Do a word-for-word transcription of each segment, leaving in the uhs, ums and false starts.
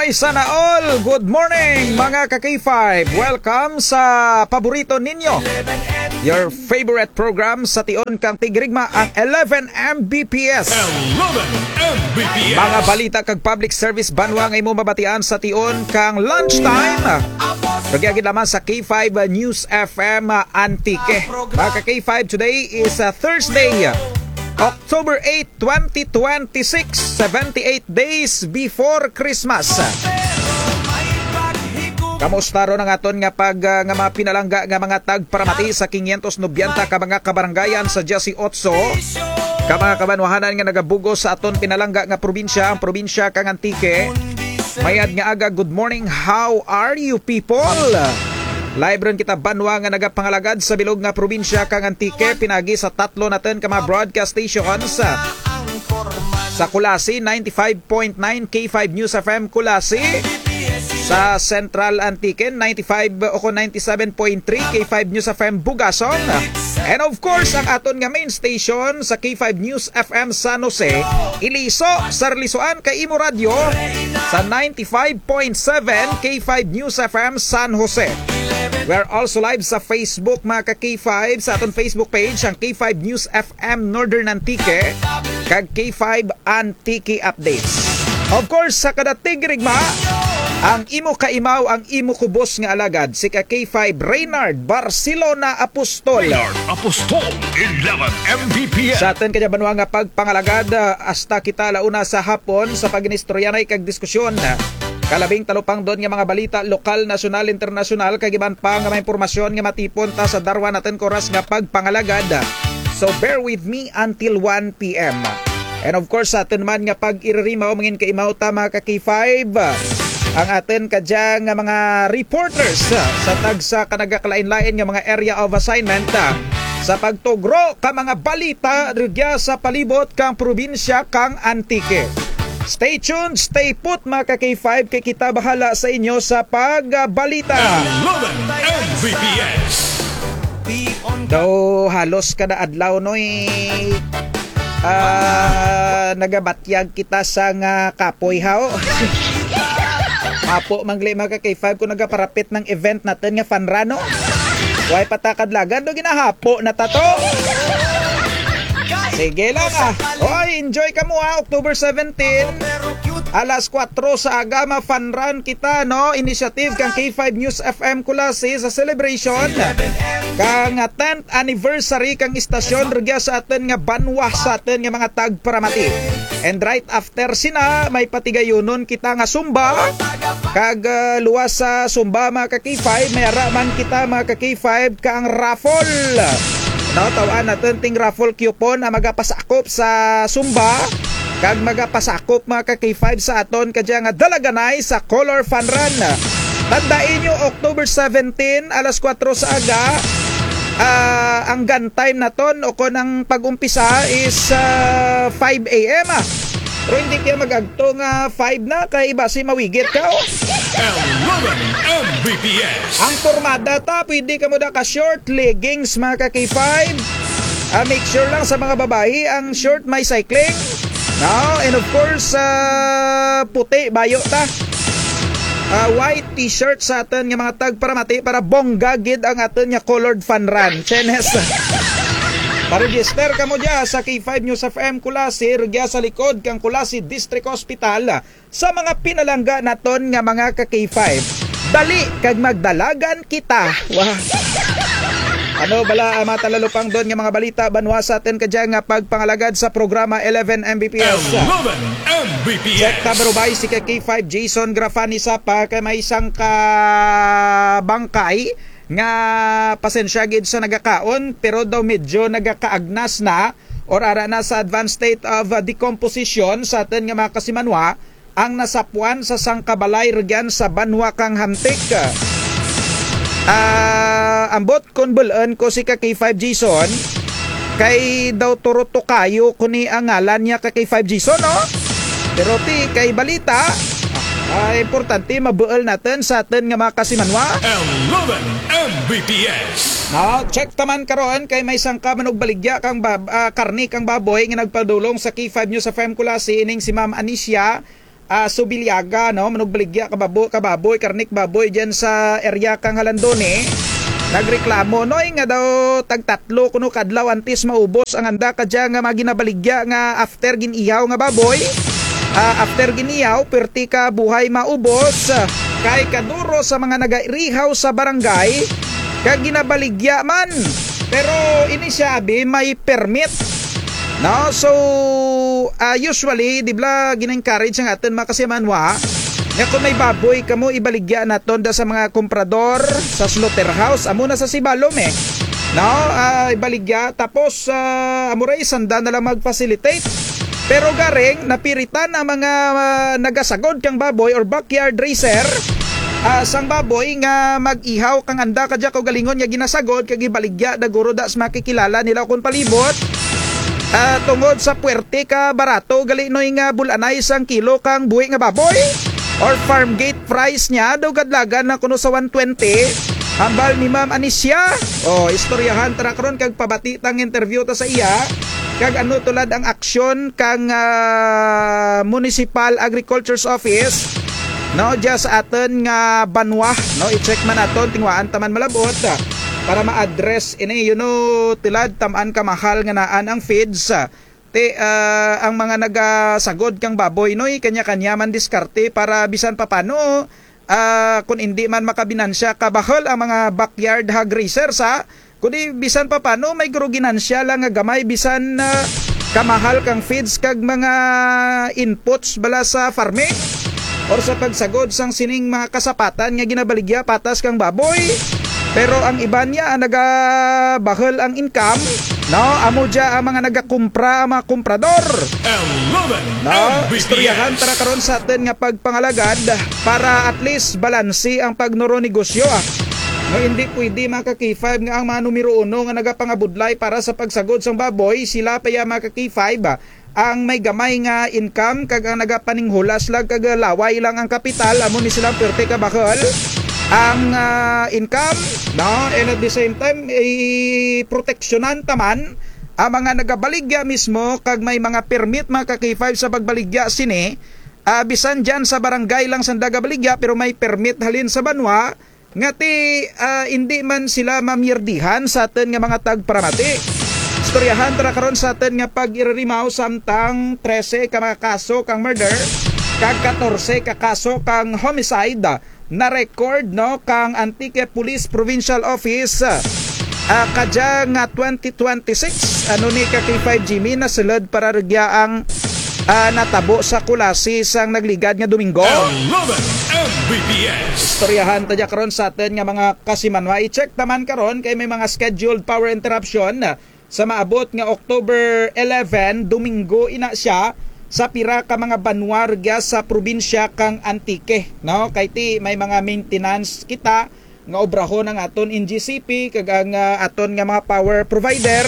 Ay, sana all! Good morning mga ka-K five! Welcome sa paborito ninyo, your favorite program sa tion kang tigrigma, ang eleven M B P S. eleven M B P S. Mga balita kag public service banwa ngay mo mabatian sa tion kang lunchtime. Pagyagid naman sa K five News F M Antique. Mga ka-K five, today is uh, Thursday, October eighth, twenty twenty-six, seventy-eight days before Christmas. Kamusta ro ng aton nga pag uh, nga mga pinalangga nga mga tagparamati sa five ninety ka mga kabaranggayan sa eighteen ka mga kabanwahanan nga nagabugos sa aton pinalangga nga probinsya, ang probinsya kang Antique. Mayad nga aga, good morning, how are you people? Live ron kita banwa nga nagapangalagad sa bilog nga probinsya kang Antique, pinagi sa tatlo natin ka mga broadcast stations. Sa Kulasi, ninety-five point nine K five News F M Kulasi. Sa Central Antique, ninety-five o ninety-seven point three K five News F M Bugason. And of course, ang aton nga main station sa K five News F M San Jose, Iliso, Sarlisuan kay Imo Radio sa ninety-five point seven K five News F M San Jose. We're also live sa Facebook mga ka-K five, sa aton Facebook page, ang K five News F M Northern Antique kag K five Antique Updates. Of course, sa kada tigrigma, ang imo kaimaw, ang imo kubos nga alagad, si ka K five Reynard Barcelona Apostol. Reynard Apostol, eleven M B P S. Sa atin kanya banwa nga pagpangalagad, hasta kita launa sa hapon sa pag-inistoryanay kag diskusyon. Kalabing talupang doon nga mga balita, lokal, nasyonal, internasyonal, kagiban pa nga may impormasyon nga matipon ta sa darwa natin koras nga pagpangalagad. So bear with me until one P M And of course, sa atin man nga pag-iririmaw, mangin kaimaw ta mga ka K five, ang atin kadya nga mga reporters sa tagsa kanagakalain-lain nga mga area of assignment sa pagtugro ka mga balita rigya sa palibot kang probinsya kang Antique. Stay tuned, stay put mga ka K five, kay kita bahala sa inyo sa pagbalita. eleven M B P S. Daw halos kada adlaw noy uh, nagabatyag kita sa nga kapoy hao. Apo mangli mga ka K five kung nagaparapit ng event natin nga fanrano. Way patakadlagan do ginahapo na tato. Sige lang ah. Oy, enjoy ka mo ah. October seventeenth, alas four sa Agama Fun Run kita, no? Initiative kang K five News F M Kulasi sa celebration kang tenth anniversary kang istasyon rigya sa atin nga banwa sa atin nga mga tagparamati. And right after sina, may patigayunon kita nga sumba. Kag uh, luwas sa sumba mga ka K five, may araman kita mga ka K five kang raffle. No, tawaan natin ting raffle coupon na magapasakop sa sumba kag magapasakop mga ka K five sa aton kadya nga dalaganay sa Color Fun Run. Tandain nyo, October seventeenth, alas four sa aga, uh, ang gun time naton o kon ang pag-umpisa is uh, five A M ah. Pero hindi kaya mag-agto nga five na, kay iba si mawigit ka oh. eleven M B P S. Ang formada ta, pwede ka mo da ka short leggings mga ka K five. Uh, make sure lang sa mga babae, ang short may cycling. No, and of course, uh, puti, bayo ta. Uh, white t-shirt sa atin nga mga tagparamati para bongga gid ang atin nga colored fun run. Chenes. Paregister ka mo dya sa K five News F M Kulasi, rigya sa likod kang Kulasi District Hospital sa mga pinalangga naton nga mga ka K five. Dali kag magdalagan kita. Wow. Ano bala matalalupang doon nga mga balita banwa sa atin kadya nga pagpangalagad sa programa eleven M B P S. eleven M B P S. Check tabarubay si K five Jason Grafani sa pa kay may isang ka bangkay nga pasensya gid sa nagakaon pero daw medyo nagakaagnas na or ara na sa advanced state of uh, decomposition sa atin nga mga kasimanwa ang nasapuan sa sangkabalay rigyan sa banwa kang Hamtik. Uh, ambot kon bulan ko si ka K five Jason kay daw turuto kayo kuni ang ngalan niya ka K five Jason no? Pero ti kay balita uh, importante mabuol natin sa atin nga mga kasimanwa. eleven M B P S. No, check taman karon kay may sangka manog baligya kang bab, uh, karni kang baboy nga nagpadulong sa K five News sa F M Kulasi ining si Ma'am Anisha uh, Subilyaga, no, manugbaligya kababoy, kababoy, karnik baboy dyan sa area kang Halandone. Nagreklamo noy nga daw tagtatlo kuno kadlaw antes maubos ang anda kadya nga maginabaligya nga after ginihaw nga baboy. Uh, after ginihaw perti ka buhay maubos kay kaduro sa mga nagairihaw sa barangay kag ginabaligya man. Pero ini sabi may permit. No, so uh, usually di ba gin-encourage ang aton mga kasimanwa nga kung may baboy kamo ibaligya naton da sa mga komprador sa slaughterhouse amo na sa Sibalom eh. No, uh, ibaligya tapos uh, amo ra isanda na lang mag-facilitate. Pero garing napiritan ang mga uh, nagasagod kang baboy or backyard racer uh, sang baboy nga mag-ihaw kang anda kadya ko galingon nga ginasagod kag ibaligya daguro da sa makikilala nila kun palibot. Uh, tungod sa puwerte ka barato gali noy nga bulanay sang kilo kang buhi nga baboy or farm gate price niya daw kadlagan na kuno sa one twenty hambal ni Ma'am Anisya. Oh, istoryahan tara karon kag pabati tang interview ta sa iya kag ano tulad ang aksyon kang uh, Municipal Agriculture's Office no just aton nga Banwa no i-check man aton tingwaan taman malabot para ma-address ini you know tilad tamaan ka mahal nga naan ang feeds te uh, ang mga nagasagod kang baboy noy kanya-kanya man diskarte para bisan papano uh, kung hindi man makabinansya kabahal ang mga backyard hog racers ha kundi bisan papano may ginansya lang nga gamay bisan uh, kamahal kang feeds kag mga inputs bala sa farming or sa pagsagod sang sining mga kasapatan nga ginabaligya patas kang baboy. Pero ang iba niya nagabahal ang income, no? Amo dya ang mga nagakumpra, ang mga kumprador. No? Istoryahan tara karon sa atin nga pagpangalagad para at least balansi ang pagnoronegosyo. Ah. No, hindi pwede mga ka-K five nga ang mga numero uno nga nagapangabudlay para sa pagsagod sang baboy, sila pa ya mga ka-K five ah, ang may gamay nga income kag ang nagapaninghulas lang kag laway lang ang kapital, amo ni silang perte ka bakal. Ang uh, income no and at the same time eh, proteksyonan taman ang mga nagabaligya mismo kag may mga permit mga ka-K five sa pagbaligya sini uh, bisan dyan sa barangay lang sa nagabaligya pero may permit halin sa Banwa nga ti uh, hindi man sila mamirdihan sa atin nga mga tagparamati. Istoryahan tara karon sa atin nga pag-iririmaw samtang thirteen ka mga kaso kang murder kag fourteen ka kaso kang homicide na record no kang Antique Police Provincial Office uh, kadya nga twenty twenty-six ano ni ka K five Jimmy na sulod para regya ang uh, natabo sa kulasi sang nagligad nga Domingo. eleven M B P S. Istoryahan tadya karon sa atin nga mga kasimanwa i-check taman karon kay may mga scheduled power interruption uh, sa maabot nga October eleven Domingo ina siya sa pira ka mga banwarga sa probinsya kang Antique no kay ti may mga maintenance kita nga obrahon ang aton N G C P kag ang uh, aton nga mga power provider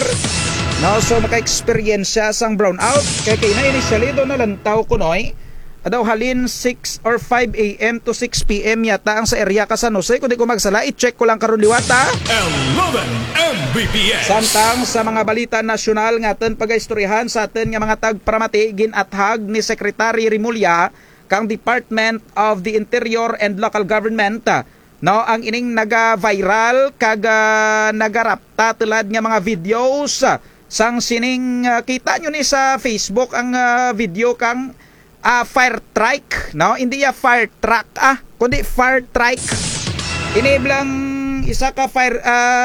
no so maka-experience sang brownout kay kay na initially do na lantaw kunoy adaw halin six or five a m to six p m yata ang sa area ka San Jose kundi ko magsala i-check ko lang karon liwata eleven M B P S. Samtang sa mga balita nasyonal nga aton pagaistoryahan sa aton nga mga tagparamati ginathag ni Secretary Rimulya kang Department of the Interior and Local Government no ang ining naga-viral kag uh, nagarapta tulad nga mga videos uh, sang sining uh, kita nyo ni sa Facebook ang uh, video kang Uh, fire trike, no? Hindi ya fire truck, ah, kundi fire trike. Iniblang isa ka fire,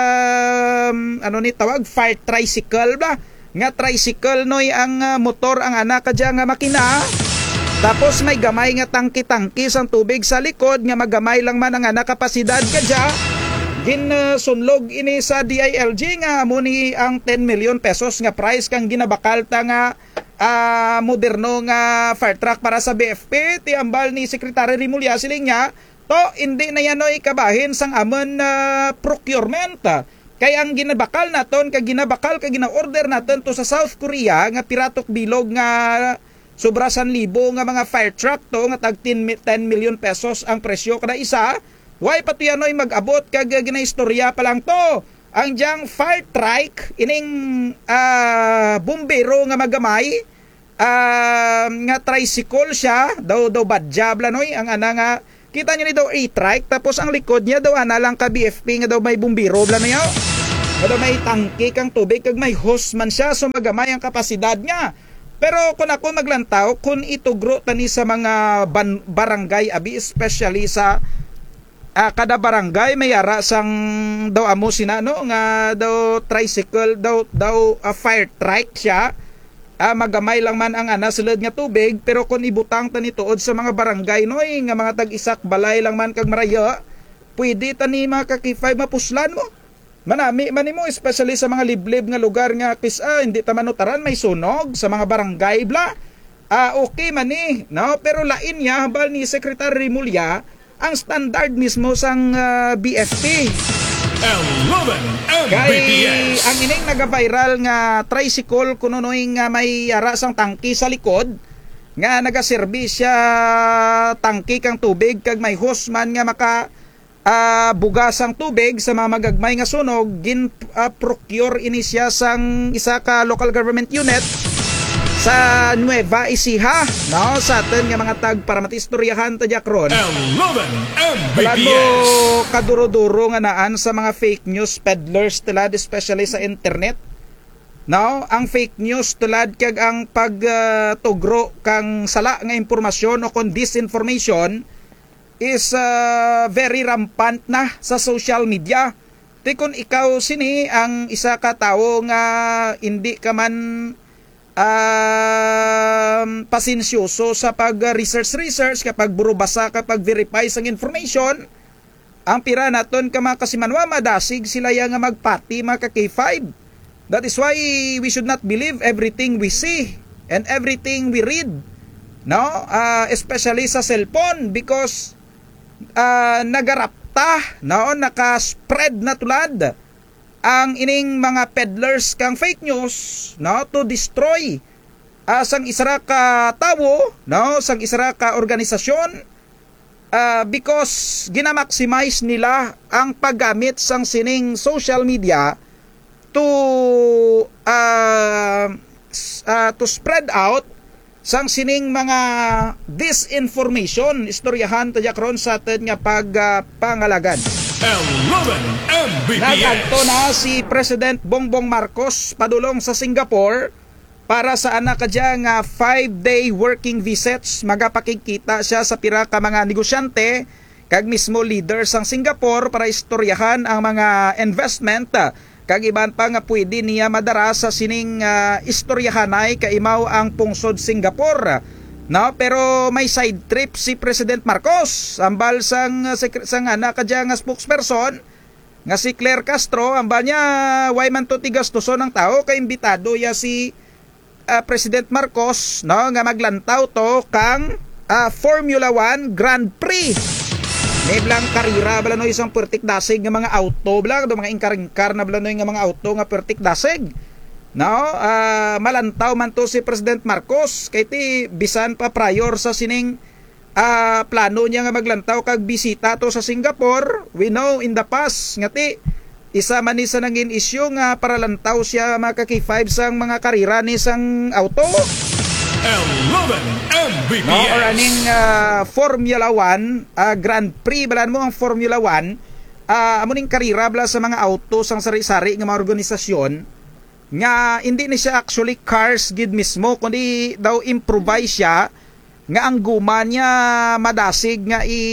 um, ano ni tawag? Fire tricycle ba? Nga tricycle noy ang uh, motor ang anak kadya nga makina. Tapos may gamay nga tangki-tangki sang tubig sa likod nga magamay lang man ang anak kapasidad kadya. Gin uh, sunlog ini sa D I L G nga amo ni ang ten million pesos nga price kang ginabakal ta nga Uh, moderno nga fire truck para sa B F P ti ambal ni Secretary Rimulya siling niya to hindi na yanoy kabahin sang amon uh, procurement kay ang ginabakal naton kag ginabakal kag gina-order naton to sa South Korea nga piratok bilog nga sobra san libo nga mga fire truck to nga tag ten million pesos ang presyo kada isa why pati yanoy mag-abot kag ginaistorya pa lang to ang diyang fire trike ining uh, bumbero nga magamay uh, nga tricycle siya, daw daw badjab lanoy ang ana nga kita niyo ni daw e-trike tapos ang likod niya daw ana lang ka B F P nga daw may bumbiro lanoy yaw. Nga daw may tangke kang tubig kag may hose man siya so magamay ang kapasidad niya. Pero kung ako maglantaw, kung itugro tani sa mga ban- barangay abi especially sa uh, kada barangay may ara sang daw amo sina no nga daw tricycle daw daw uh, fire trike siya. Uh, magamay lang man ang ana sulod nga tubig pero kung ibutang tani tuod sa mga barangay noy nga mga tag-isak balay lang man kag maraya, pwede tani makakifay mapuslan mo. Manami man nimo especially sa mga liblib nga lugar nga kis ah, hindi ta manutaran may sunog sa mga barangay bla. Ah okay man ni, no? Pero lain niya habal ni Secretary Rimulya ang standard mismo sang uh, B F P. eleven M B P S. Kay ang ining naga-viral nga tricycle kuno noy nga may ara sang tangki sa likod nga nagaservis siya tangki kang tubig kag may hose man nga maka uh, bugasang tubig sa mga magagmay nga sunog gin uh, procure ini siya sang isa ka local government unit sa Nueva Ecija, no? Sa atin nga mga tag para matistoryahan ta jakron. eleven M B P S. Mo kaduro-duro nga naan sa mga fake news peddlers tulad especially sa internet. No, ang fake news tulad kag ang pagtugro uh, kang sala nga impormasyon o kon disinformation is uh, very rampant na sa social media. Ti kun ikaw sini ang isa ka tawo nga hindi ka man Um, pasensyoso sa pag-research-research kapag burubasa, kapag verify sang information, ang pira naton ka mga kasimanwa, madasig sila yang nga magpati mga K five. That is why we should not believe everything we see and everything we read, no? Uh, especially sa cellphone because uh, nagarapta, no? Naka-spread na tulad ang ining mga peddlers kang fake news, no, to destroy uh, sang isara ka tawo, no, sang isara ka organisasyon uh, because ginamaximize nila ang paggamit sang sining social media to uh, uh, to spread out sang sining mga disinformation. Istoryahan ta jakron sa atin nga pag uh, pangalagan. eleven M B P S. Nagkanto na si President Bongbong Marcos padulong sa Singapore para sa anak kadya nga five-day working visits. Magapakikita siya sa pira ka mga negosyante kag mismo leader sang Singapore para istoryahan ang mga investment kag iban pa nga pwede niya madara sa sining uh, istoryahanay kaimaw ang pungsod Singapore. No, pero may side trip si President Marcos. Ambal sang sang anak kadya nga spokesperson nga si Claire Castro, ambal niya way man to tigastuson ng tao kay imbitado ya si uh, President Marcos, no, nga maglantaw to kang uh, Formula one Grand Prix. May blang karira bala no isang pertik dasig nga mga auto blang do mga ingkar-ingkar na bala no nga mga auto nga pertik dasig. No, uh, malantaw man to si President Marcos kay ti bisan pa prior sa sining uh, plano niya nga maglantaw kag bisita to sa Singapore. We know in the past nga ti isa man ni sa nangin issue nga para lantaw siya maka K five sang mga karira ni sang auto. eleven M B P S. No, or aning uh, Formula one uh, Grand Prix balan mo ang Formula one uh, amo ning karira bala sa mga auto sang sari-sari nga mga organisasyon nga hindi ni siya actually cars gid mismo kundi daw improvise siya nga ang guma niya madasig nga i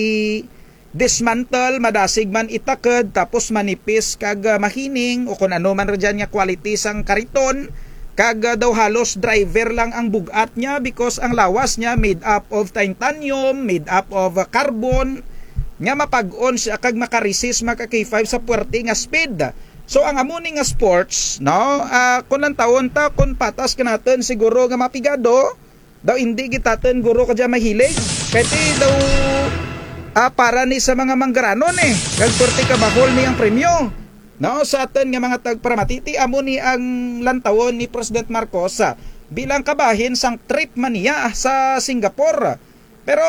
dismantle, madasig man itaked tapos manipis kag uh, mahining o kung ano man radyan nga quality sang kariton kag uh, daw halos driver lang ang bugat niya because ang lawas niya made up of titanium, made up of uh, carbon nga mapag-on siya kag makaresist maka K five sa puwerte nga speed. So ang amuning nga sports, no, uh, kung lang taon ta, kung patas ka natin siguro nga mapigado, daw hindi gitaten guro ka dyan mahilig. Kaya daw uh, para ni sa mga manggaranon eh, kag porti ka bahol ni ang premyo. No, sa atin nga mga tagparamatiti, amo ni ang lantawon ni President Marcos uh, bilang kabahin sang trip man niya sa Singapore. Pero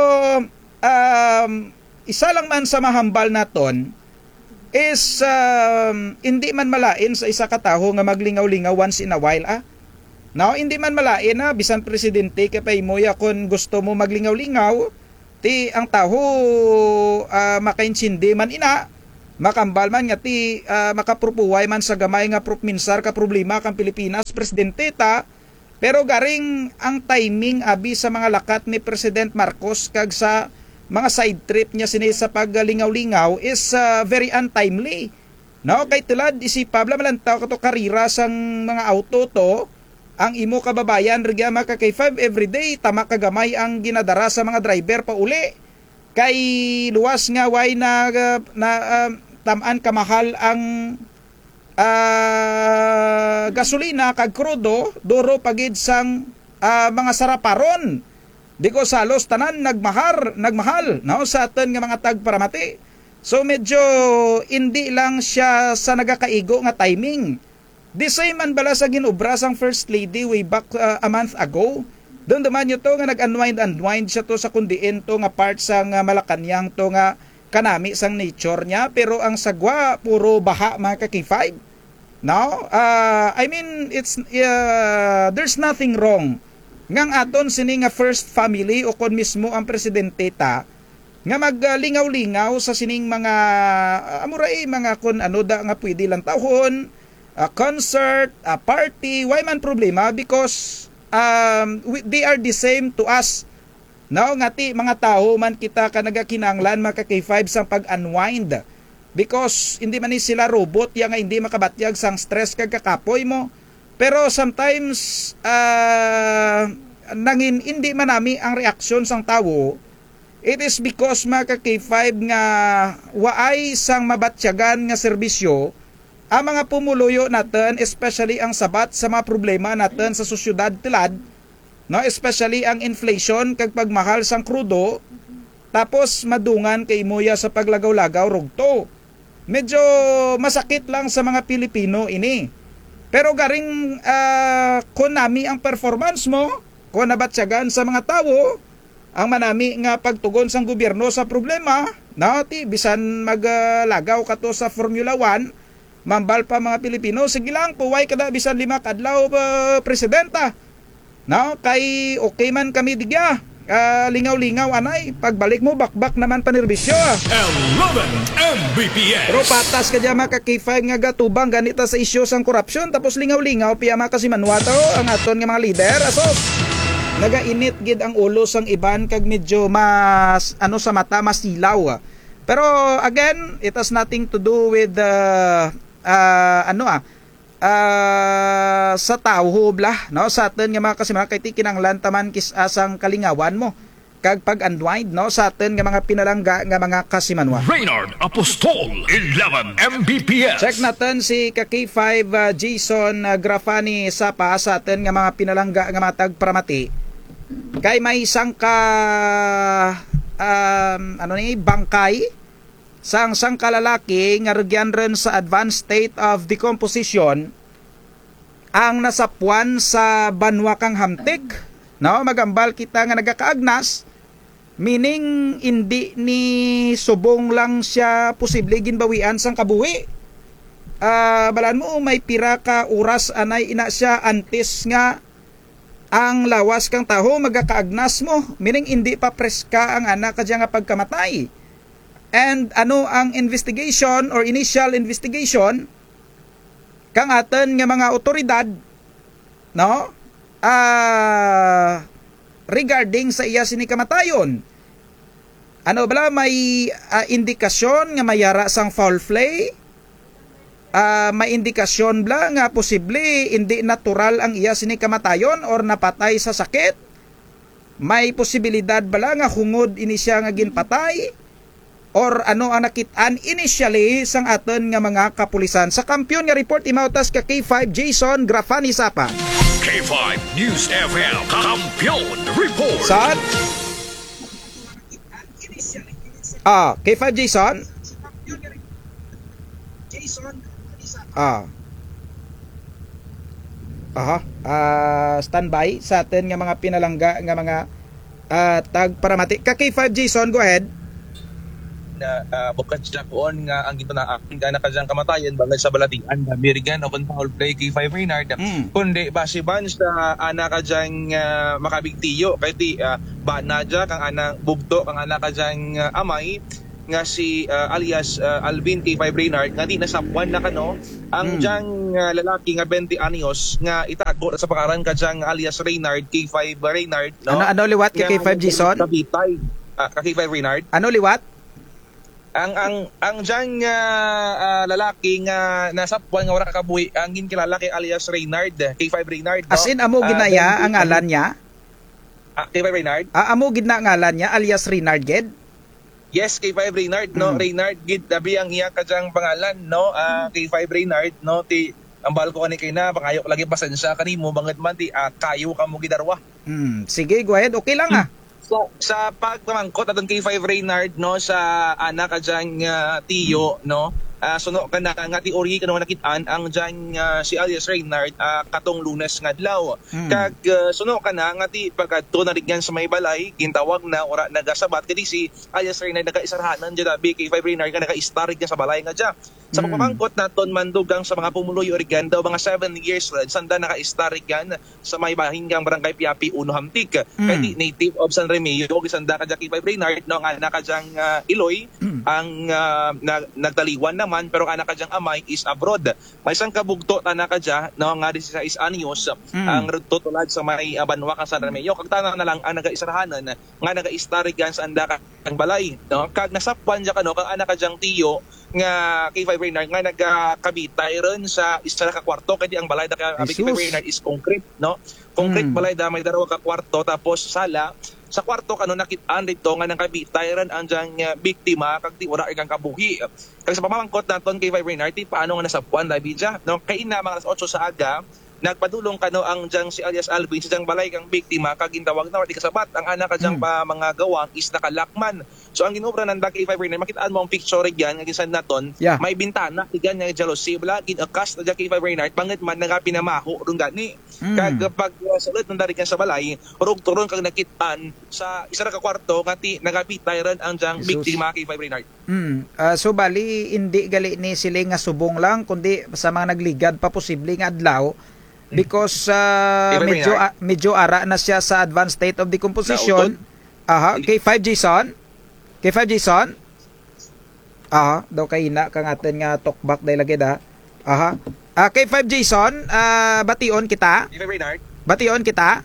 um, isa lang man sa mahambal naton, is um, hindi man malain sa isa ka taho nga maglingaw-lingaw once in a while ah. Now, hindi man malain na bisan presidente kapay mo ya kung gusto mo maglingaw-lingaw, ti ang taho uh, makaintindi man ina, makambal man nga ti uh, makaprupuway man sa gamay nga propminsar ka problema kang Pilipinas presidente ta, pero garing ang timing abi sa mga lakat ni President Marcos kag sa mga side trip niya sini sa paglingaw-lingaw is uh, very untimely. No, kay tulad isipab lang taw kato karira sang mga auto to, ang imo kababayan rigya maka kay five everyday tama kagamay ang ginadara sa mga driver pa uli. Kay luwas nga way na na uh, tamaan kamahal ang uh, gasolina kag krudo duro pagid sang uh, mga saraparon. Di ko salos tanan nagmahar, nagmahal no sa aton nga mga tagparamati. So medyo hindi lang siya sa nagakaigo nga timing. The same man bala sa ginobra sang First Lady way back uh, a month ago. Doon naman nyo to nga nag-unwind-unwind siya to sa kundiin to nga part sang uh, Malacanang to nga kanami sang nature niya. Pero ang sagwa, puro baha mga ka-K five. No? Uh, I mean, it's uh, there's nothing wrong. Ngang aton sini nga first family o kon mismo ang presidente ta nga maglingaw-lingaw sa sining mga uh, amuray mga kon ano da nga pwede lang tahon, a concert, a party, why man problema because um, we, they are the same to us. No, ngati mga tao man kita ka nagakinanglan maka K five sang pag-unwind because hindi man ni sila robot ya nga hindi makabatyag sang stress kag kakapoy mo. Pero sometimes uh, nangin hindi man nami ang reaksyon sang tao. It is because maka K five nga waay sang mabatyagan nga serbisyo ang mga pumuluyo natin, especially ang sabat sa mga problema natin sa sosyudad tilad, no? Especially ang inflation kag pagmahal sang krudo, tapos madungan kay moya sa paglagaw-lagaw rugto. Medyo masakit lang sa mga Pilipino ini. Pero garing uh, kung nami ang performance mo, kung nabatyagan sa mga tao, ang manami nga pagtugon sang gobyerno sa problema, no? Ti, bisan maglagaw uh, ka to sa Formula one, mambal pa mga Pilipino, sige lang, puway kada bisan lima kadlaw uh, presidenta. No, kay okay man kami digya. Uh, lingaw-lingaw anay, pagbalik mo bakbak naman panirbisyo. eleven M B P S. Pero patas ka dyan mga K five nga gatubang ganita sa isyo sang korupsyon, tapos lingaw-lingaw piyama kasi manwato ang aton nga mga lider. Aso, nagainit gid ang ulo sang iban kag medyo mas ano sa mata masilaw. Pero again, it has nothing to do with the uh, Uh, ano ah uh, sa tao blah no sa atin nga mga kasimana kay ti kinanglan taman kis asang kalingawan mo kag pag-unwind no sa atin nga mga pinalangga nga mga kasimanwa. Reynard Apostol eleven M B P S. Check natin si ka K five uh, Jason uh, Grafani Sapa sa atin nga mga pinalangga nga mga tagparamati kay may isang ka um, ano ni bangkay sang sang kalalaki nga rugyan rin sa advanced state of decomposition ang nasapuan sa banwa kang hamtik. No, magambal kita nga nagakaagnas, meaning hindi ni subong lang siya posible ginbawian sang kabuhi. Uh, balan mo may pira ka oras anay ina siya antes nga ang lawas kang taho magakaagnas mo, meaning hindi pa preska ang anak kadya nga pagkamatay. And ano ang investigation or initial investigation kang aton nga mga otoridad no uh, regarding sa iya sini kamatayon. Ano bala may uh, indikasyon nga mayara sang foul play, uh, may indikasyon bla nga posible hindi natural ang iya sini kamatayon or napatay sa sakit. May posibilidad bala nga hungod ini siya nga ginpatay or ano ang nakitaan initially sang aton nga mga kapulisan. Sa kampiyon nga report imautas ka K five Jason Grafani Sapa. K five News F M Kampiyon Report. Saan? Ah, K five Jason? Ah. Aha. Ah, standby sa atin nga mga pinalangga nga mga uh, tagparamati. Ka K five Jason, go ahead. na uh, bukas siya koon nga ang gitunaan nga nakadiyang kamatayan bangod sa balatian na Mirigan open foul play kay Five Reynard Mm. kundi base ban sa ana kadiyang uh, makabigtiyo kay di uh, ba na dya kang anang bugto kang ana kadiyang uh, amay nga si uh, alias uh, Alvin kay Five Reynard nga di nasapwan na kano ang Mm. diyang uh, lalaki nga twenty anyos nga itago sa pangaran kadiyang alias Reynard kay Five Reynard no. Ano ano liwat kay K five Jason? Kabitay. Ah, kay Five Reynard. Ano liwat? Ang ang ang diyang uh, uh, lalaki nga nasa puwan nga wala kakabuhi ang ginkilala kay alias Reynard, kay Five Reynard. No? As in amo Ah, ginaya then, ang ngalan niya? Ah, kay Five Reynard? Ah, amo gid na ang ngalan niya alias Reynard gid? Yes, kay Five Reynard, no. Mm. Reynard gid dabi ang iya kadyang pangalan, no. Ah, kay Five Reynard, no. Ti ang bahal ko kani kay na pangayo lagi pasensya kanimo bangod man ti ah, kayo ka mo gidarwa. Hmm, sige, go ahead. Okay lang ah. So, sa pagpamangkot aton kay Five Reynard no sa anak kadyang uh, tiyo no uh, suno ka na nga ti ori kano nakitaan ang dyan uh, si alias Reynard uh, katong Lunes nga adlaw Mm. kag uh, suno ka na nga ti pagadto na rigyan sa may balay gintawag na ora nagasabat kadi si alias Reynard nagaisarahanan dyan dabi kay Five Reynard nga nagaistar rigyan sa balay nga dyan sa Mm. pagpamangkot naton mandugang sa mga pumuloy origan daw mga seven years red sanda nakaistar rigyan sa may bahingang barangay Piapi Uno Hamtik Mm. kay di native of San Remigio gisanda ka dyan kay Five Reynard no nga anak ka dyan uh, Iloy Mm. ang uh, nag, nagtaliwan naman pero anak ka dyan amay is abroad may isang kabugto anak ka dyan no nga sixteen anyos Mm. ang tutulad sa may uh, banwa ka San Remigio kag tanan na lang ang nagaisarahanan nga nagaistar rigyan sa anda ka ang balay no kag nasapwan dyan ka no kag anak ka dyan tiyo nga kay Five Reynard nga nagkabitay ron sa isa ka kwarto kay di ang balay da kay Jesus. Five Reynard is concrete no concrete Mm. balay da may darawa ka kwarto tapos sala sa kwarto kano nakit-an dito nga nagkabitay ron ang diyang uh, biktima kag di wala ikang kabuhi kag sa pamamangkot naton kay Five Reynard ti paano nga nasapuan labi dya no kay ina mga alas eight sa aga nagpadulong kano ang diyang si alias Alvin sa diyang balay kang biktima kag gintawag na wala kasabat ang anak ka diyang Mm. pa mga gawang is nakalakman so ang ginobra ng kay Five Reynard makitaan mo ang picture yan nga gisan naton Yeah. may bintana tigan nga jealousy wala ginakas na dyan kay Five Reynard pangit man nga pinamaho rung gani Mm. kag pag uh, sulod ng dari sa balay rug turon kag nakitaan sa isa ra ka kwarto nga ti nagapitay ron ang diyang Jesus. biktima kay Five Reynard. Mm. Ah, so bali hindi gali ni sila nga subong lang kundi sa mga nagligad pa posible nga adlaw because ah, Iba medyo rin, ah, medyo ara na siya sa advanced state of decomposition. Aha, K five Jason. K five Jason. Aha, daw kay na kang atin nga talkback dahil lagi da. Aha. Ah, K five Jason, ah, bation kita. Kay Five Reynard. Bation kita.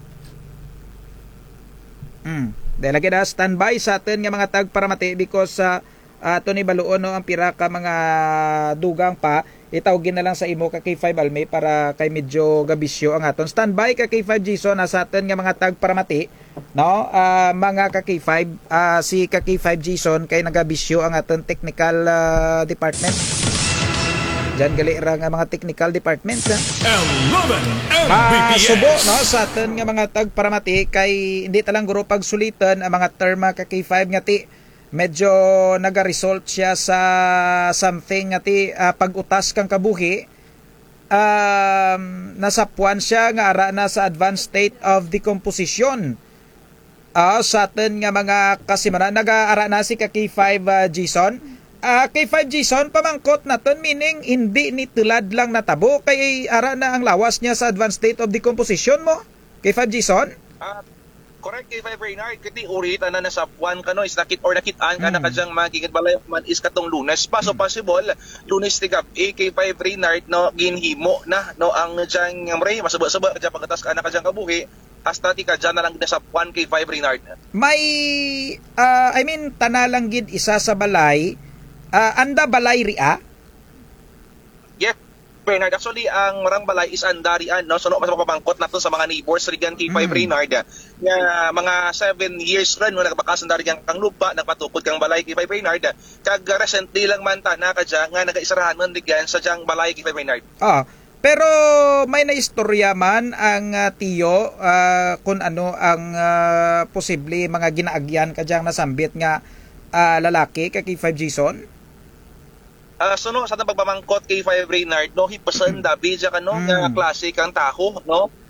Mm. Dahil lagi na standby sa atin nga mga tagparamati because sa uh, ato ni baluon no ang pira ka mga dugang pa itawgin na lang sa imo ka K five Alme para kay medyo gabisyo ang aton standby ka K five Jason na sa atin nga mga tagparamati no Ah, mga ka K five ah, si ka K five Jason kay nagabisyo ang aton technical ah, department. Diyan gali ra nga mga technical department. ah. eleven Masubo Mbps. no sa aton nga mga tagparamati kay hindi talang guro pagsulitan ang mga terma ka K five nga ti medyo naga-result siya sa something nga ti ah, pag-utas kang kabuhi um, nasapuan siya nga ara na sa advanced state of decomposition. Ah, sa aton nga mga kasimana nag-aara na si ka K five ah, Jason. Ah, K five Jason pamangkot naton meaning hindi ni tulad lang natabo kay ara na ang lawas niya sa advanced state of decomposition mo. K five Jason? Ah, correct kay Five Reynard kiti uri na nasa puan kano is nakit or nakitaan ka Mm. na kadyang magiging balay man is katong Lunes pa so possible Lunes ti gabi kay Five Reynard no ginhimo na no ang diyang amre masaba-saba kadya pagatas ka na kadyang kabuhi hasta ti kadya na lang nasa puan kay Five Reynard. May ah, I mean tanalang gid isa sa balay. Ah, anda balay ria? Yes, Bernard. Actually, ang marang balay is andarian, no? So, no, mas mapapangkot na to sa mga neighbors, rigan kay Five Mm. Reynard. Nga, mga seven years rin, no, nagbakas andarian kang lupa, nagpatukod kang balay kay Five Reynard. Kag recently lang man ta, na kadya, nga nag-isarahan man rigan sa diyang balay kay Five Reynard. Ah, pero may naistorya man ang ah, tiyo ah, kung ano ang ah, posible mga ginaagyan kadyang nasambit nga ah, lalaki kay K five Jason. Uh, so no, sa itong pagpamangkot kay Five Reynard, no, hipasan dabi dya ka, no, Mm. nga klase kang taho, no,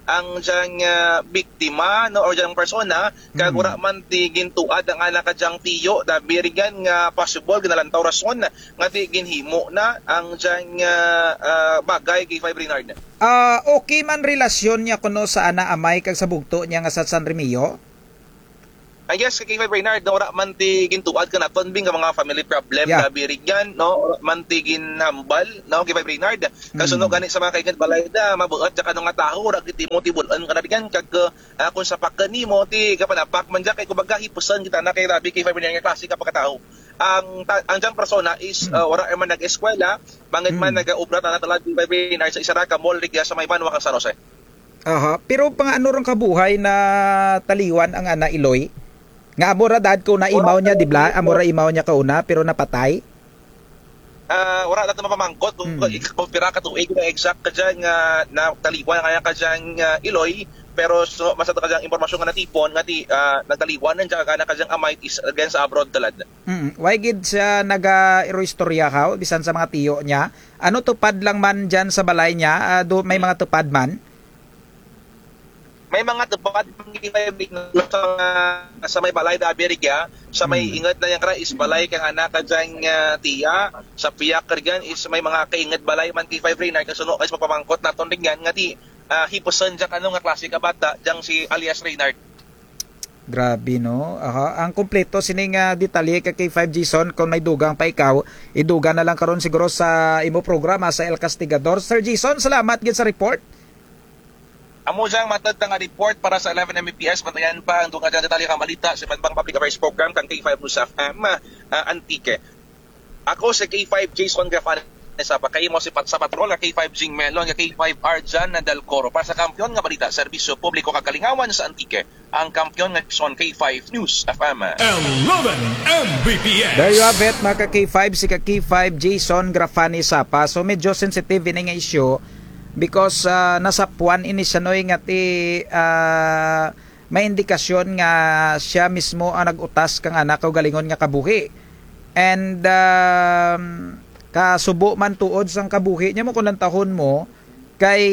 ang diyang uh, biktima no or diyang persona kag Mm. wala man ti gintuad ang anak ka diyang tiyo da birigan nga possible ginalantaw rason nga ti ginhimo na ang diyang uh, uh, bagay kay Five Reynard. Ah, okay man relasyon niya kuno sa ana amay kag sa bugto niya nga sa San Remilio? I guess kay Five Reynard no wala man ti gintuad ka naton bing nga mga family problem Yeah. da birigyan no wala man ti ginhambal no kay Five Reynard Mm. kasuno gani sa mga kaigan balay da mabuot ka nga tao ra ti mo ti bulan ka nabigan kag uh, kung sa pakani mo ti kapanapak man ja kay kumbaga hipusan kita na kay rabi kay Five Reynard nga klase ka pagkatao ang ta- ang diyang persona is uh, wala man nag-eskwela bangit man Mm. nag-ubra ta natalad kay Five Reynard sa isa ra ka mall rigya sa may banwa kang San Jose. Aha, pero pang ano ron kabuhay na taliwan ang ana Iloy? Nga amora dad ko na imaw niya, di ba? Amora imaw niya kauna pero napatay. Ah, wala natin mapamangkot kung Hmm. kung pira ka tuig na exact ka dyan nga na taliwan nga ka dyan nga Iloy pero so masata ka dyan impormasyon nga natipon nga ti uh, nagtaliwan nandiyan ka na ka dyan amay is against abroad talad. Mm. Why gid siya naga istorya ka bisan sa mga tiyo niya? Ano tupad lang man diyan sa balay niya? Ah, do, may mga tupad man? May mga tupad sa, sa may balay da Amerika sa may Hmm. ingat na yang ra is balay kang anak ka dyan nga tiya sa piyak kargan is may mga kaingat balay man kay Five Reynard kasuno is magpamangkot naton ringan nga ti uh, hipusan dyan ano nga klase ka bata dyan si alias Reynard. Grabe no. Aha, ang kompleto sining uh, detalye kay five Jason kung may dugang pa ikaw, iduga na lang karon siguro sa imo programa sa El Castigador. Sir Jason, salamat gid sa report. Amo siyang matad nga report para sa eleven M B P S. Bantayan pa ang dunga dyan detalye kang balita sa Banbang Public Affairs Program kang K five News F M uh, Antique. Ako si K five Jason Grafan sa pa kayo mo si pat sa patrol nga K five Jing Melon nga K five Arjan na Dalcoro para sa kampyon nga balita serbisyo publiko kagalingawan sa Antique. Ang kampyon nga son K five News F M. eleven M B P S. There you have it, mga ka K five, si ka K five Jason Grafani Sapa. So medyo sensitive ini nga issue because uh, nasa puwan ini siya noy nga ti uh, may indikasyon nga siya mismo ang nag-utas kang anak o galingon nga kabuhi. And um, kasubo man tuod sang kabuhi niya mo kung tahon mo kay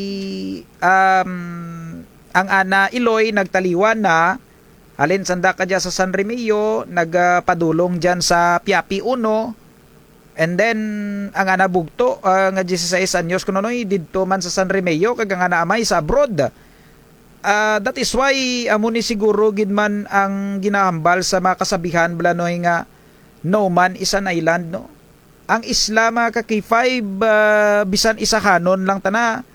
um, ang ana Iloy nagtaliwan na alin sanda ka dyan sa San Remilio nagpadulong dyan sa Piapi uno and then ang ana bugto uh, nga sixteen anyos kuno noy didto man sa San Remilio kag ang ana amay sa abroad. Uh, that is why amo ni siguro gid man ang ginahambal sa mga kasabihan blanoy nga no man is an island no. Ang Islam mga ka K five uh, bisan isa kanon lang tana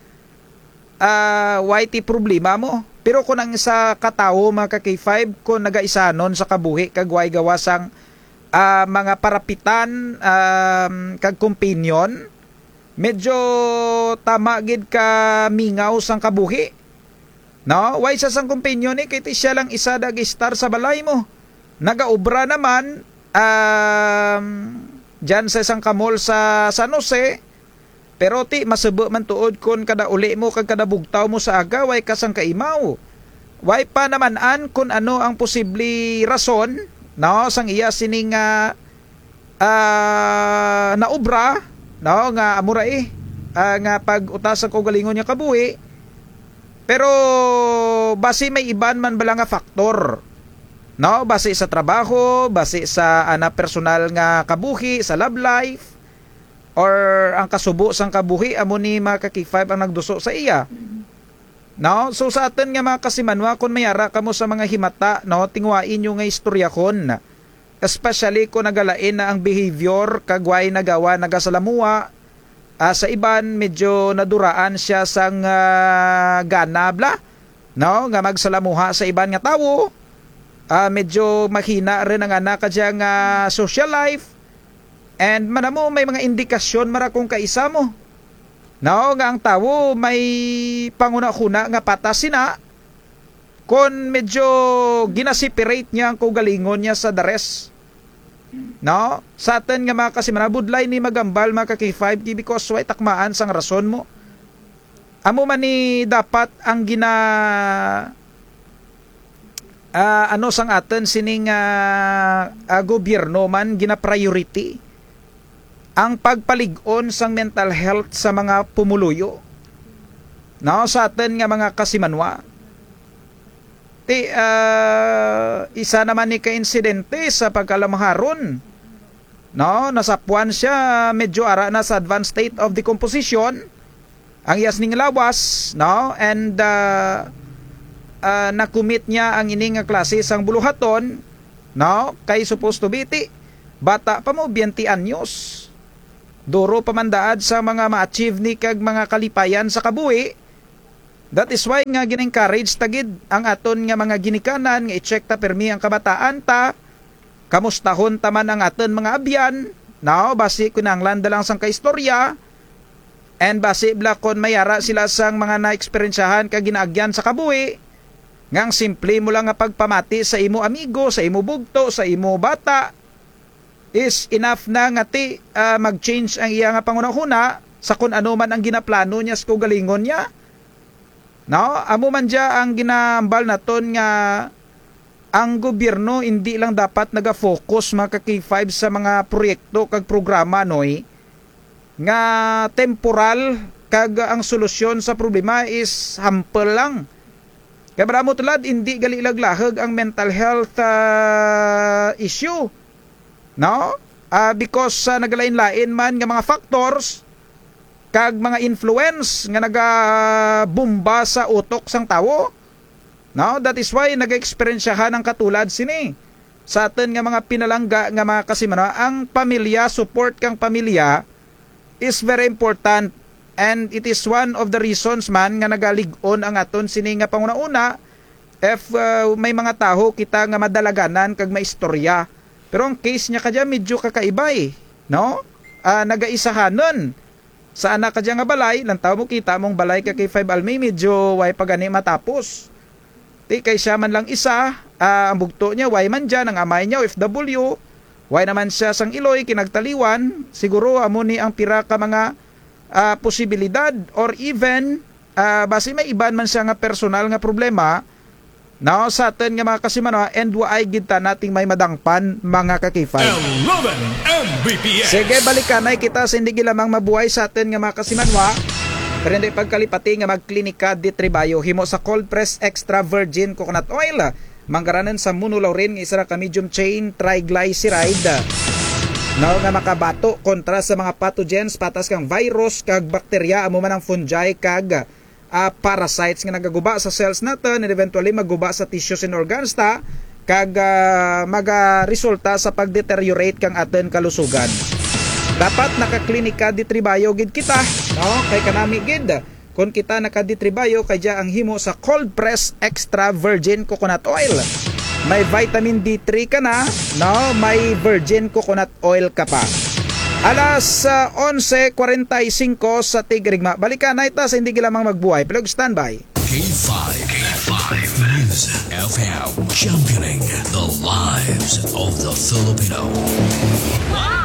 uh, why ti problema mo. Pero kung ang sa katawo mga ka K five kung nagaisanon sa kabuhi kag way gawasang uh, mga parapitan um, kag kumpinyon medyo tama gid ka mingaw sang kabuhi. No, why sa sang kumpinyon ni kay ti siya lang isa dag star sa balay mo. Nagaobra naman um, dyan sa isang kamol sa San Jose pero ti masubo man tuod kun kada uli mo kag kada bugtaw mo sa agaway kasang kaimaw. Way pa naman an kung ano ang posible rason no sang iya sining uh, uh, na obra no nga amura eh uh, nga pag utas ang kaugalingon niya kabuhi pero base may iban man bala nga faktor no base sa trabaho base sa ana personal nga kabuhi sa love life or ang kasubo sang kabuhi amo ni mga ka K five ang nagduso sa iya. No, so sa atin nga mga kasimanwa kung mayara kamo sa mga himata no tingwain nyo nga istoryahon especially kung nagalain na ang behavior kagway nagawa nagasalamuwa uh, sa iban medyo naduraan siya sang uh, ganabla no nga magsalamuha sa iban nga tawo. Uh, medyo mahina rin ang anak kadyang uh, social life and manamo may mga indikasyon mara kung kaisa mo no nga ang tawo may panguna-kuna nga patasin na kung medyo ginasiperate niya ang kaugalingon niya sa dares no sa atin nga mga kasimanabudlay ni magambal mga ka K five because way takmaan sang rason mo amo man ni dapat ang gina Uh, ano sang atin sining uh, uh, gobyerno man gina priority ang pagpalig-on sang mental health sa mga pumuluyo no, sa atin nga mga kasimanwa. Ti, uh, isa naman ni ka-insidente sa pagkalamaharon. No, nasapuan siya medyo ara na sa advanced state of decomposition. Ang iyas ning lawas, no, and uh, uh, nakumit niya ang ining nga klase sang buluhaton, no, kay supposed to be ti bata pa mo twenty anyos. Duro pamandaad sa mga ma-achieve ni kag mga kalipayan sa kabuhi. That is why nga gin-encourage tagid ang aton nga mga ginikanan nga i-check ta permi ang kabataan ta. Kamustahon taman ang aton mga abyan, no, basi kunanglan dalang sang kaistorya, and basi bla kon mayara sila sang mga naeksperyensyahan kag ginaagyan sa kabuhi, ngang simple mo lang nga pagpamati sa imo amigo, sa imo bugto, sa imo bata, is enough na nga ti uh, mag-change ang iya nga pangunahuna sa kung ano man ang ginaplano niya sa kugalingon niya. No, amo man dia ang ginambal naton nga ang gobyerno hindi lang dapat naga-focus mga ka-K five sa mga proyekto kag programa noy nga temporal kag ang solusyon sa problema is hample lang. Kaya maramo tulad hindi gali laglahag ang mental health uh, issue. No? Uh, because uh, nagalain-lain man nga mga factors kag mga influence nga naga-bomba sa utok sang tawo. No, that is why nag-experiensyahan ang katulad sini. Sa atin nga mga pinalangga nga mga kasimano, ang pamilya, support kang pamilya is very important, and it is one of the reasons man nga nagalig-on ang aton sini nga panguna-una if uh, may mga taho kita nga madalaganan kag maistorya. Pero ang case niya kadya medyo kakaiba eh, no? Uh, nagaisahanon. Sa anak kadya nga balay, lang tao mo kita mong balay ka kay five almay medyo way pagani matapos. Ti kay siya man lang isa, uh, ang bugto niya way man dyan, ang amay niya O F W, way naman siya sang Iloy kinagtaliwan, siguro amo ni ang pira ka mga uh, posibilidad or even uh, basi may iban man siya nga personal nga problema. Now sa atin nga mga kasimano, and waay gid ta nating may madangpan mga kakifay. eleven M B P S. Sige, balikanay kita sa hindi lamang mabuhay sa atin nga mga kasimanwa. Pero hindi pagkalipati nga magklinika di Tribayo, himo sa cold press extra virgin coconut oil, manggaranan sa monolaurin nga isa ka medium chain triglyceride. Now nga makabato kontra sa mga pathogens patas kang virus kag bakterya, amo man ang fungi kag uh, parasites nga nagaguba sa cells natin and eventually maguba sa tissues and organs ta kag uh, magaresulta sa pagdeteriorate kang aton kalusugan. Dapat nakaklinika di Tribayo gid kita, no? Kay kanami gid kun kita nakaditribayo kay dia ang himo sa cold press extra virgin coconut oil. May vitamin D three ka na, no? May virgin coconut oil ka pa. Alas uh, eleven forty-five sa Tigrigma. Balikan na ita sa hindi lamang magbuhay. Plug standby. K five. K five. News F M. Championing the lives of the Filipino.